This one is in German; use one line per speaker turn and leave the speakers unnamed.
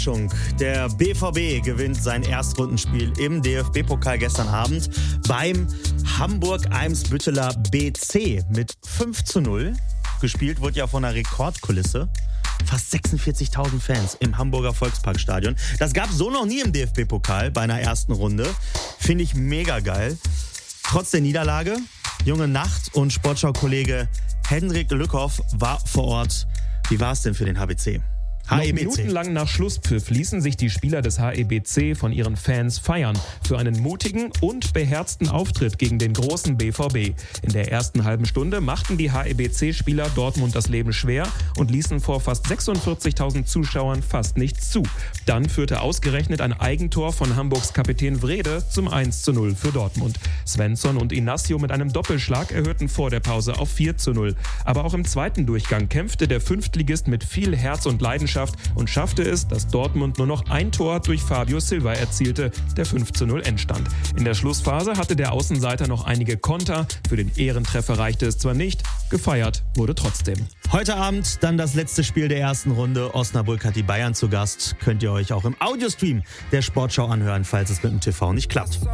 Überraschung. Der BVB gewinnt sein Erstrundenspiel im DFB-Pokal gestern Abend beim Hamburg-Eimsbütteler BC mit 5:0. Gespielt wurde ja von einer Rekordkulisse. Fast 46.000 Fans im Hamburger Volksparkstadion. Das gab es so noch nie im DFB-Pokal bei einer ersten Runde. Finde ich mega geil. Trotz der Niederlage, Junge Nacht und Sportschau-Kollege Hendrik Lückhoff war vor Ort. Wie war es denn für den HBC?
Noch minutenlang nach Schlusspfiff ließen sich die Spieler des HEBC von ihren Fans feiern für einen mutigen und beherzten Auftritt gegen den großen BVB. In der ersten halben Stunde machten die HEBC-Spieler Dortmund das Leben schwer und ließen vor fast 46.000 Zuschauern fast nichts zu. Dann führte ausgerechnet ein Eigentor von Hamburgs Kapitän Wrede zum 1:0 für Dortmund. Svensson und Inacio mit einem Doppelschlag erhöhten vor der Pause auf 4:0. Aber auch im zweiten Durchgang kämpfte der Fünftligist mit viel Herz und Leidenschaft und schaffte es, dass Dortmund nur noch ein Tor durch Fabio Silva erzielte, der 5:0 Endstand. In der Schlussphase hatte der Außenseiter noch einige Konter. Für den Ehrentreffer reichte es zwar nicht, gefeiert wurde trotzdem.
Heute Abend dann das letzte Spiel der ersten Runde. Osnabrück hat die Bayern zu Gast. Könnt ihr euch auch im Audiostream der Sportschau anhören, falls es mit dem TV nicht klappt.